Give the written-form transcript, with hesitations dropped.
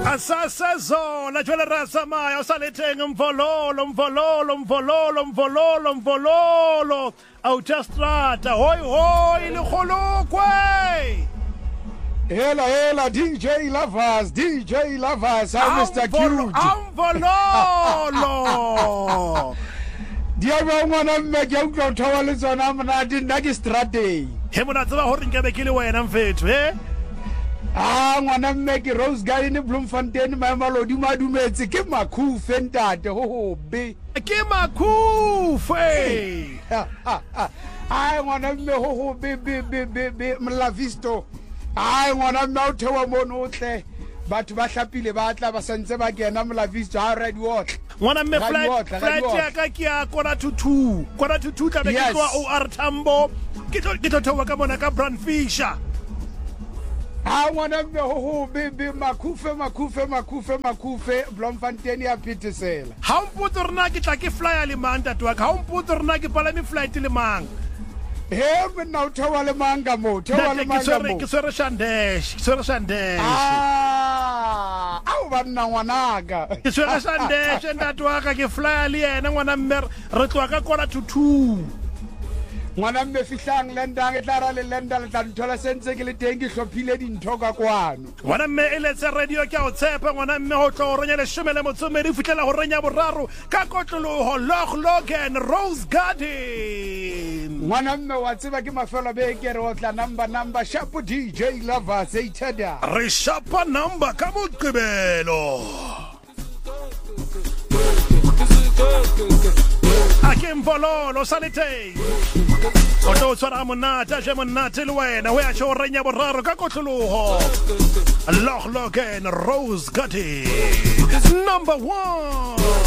Asasezona jwale rasamaya usalethenga mvololo autostrada hoy likholokwe. Hela, DJ Lovers, I'm Mr. Cute. Amvololo. Diabongwana mmeke utlwa thowa le tsona monate nna ke Stratey. He mona tseba hore nkebe ke le wena mfethu he? Ngwana mmeke Rose Garden Bloemfontein Mamelodi madumetse ke makhufe ntate ho hobe. Ke makhufe. Ngwana mme ho hobe be mlavisto. Ngwana mme o thewa mono otle. Batho ba hlapile ba tla ba santse ba kena mlavisto ha red water. Ngwana mme flight ya ka ke ya kona tutu tla be ke tloa OR Tambo ke tlo thewa ka bona ka Brand Fisher. Ngwana mme ho be makhufe Bloemfontein ya Pietersela. Ha mpotse rena ke tla ke flyer le mang tatwa ka ha mpotse rena ke palame flight le mang. He mna o thewa le manga mo Ke swere Shandesh au banna ngwanaka ke swere Shandesh ntatwa ka ke flyer le yena ngwana mme re tloa ka kona tutu. Ngwana mme fihlang lendang e tla ra le lenda le tla nthola sentse ke le teng ke hlophile dintho ka kwano. Ngwana mme e letse radio ke a o tshepa ngwana mme ho tlo renya le shomele motsomedi fitlela ho renya boraro ka kotloloho Logan Rose Garden. Ngwana mme wa tseba ke mafelo be ke re o tla number sharp DJ Lovers eitada re shapa number ka moqebelo. Akemvololo salete o tlo tswara monate je monate le wena ho ya tjho renya boraro ka kotloloho Logan Rose Garden number 1.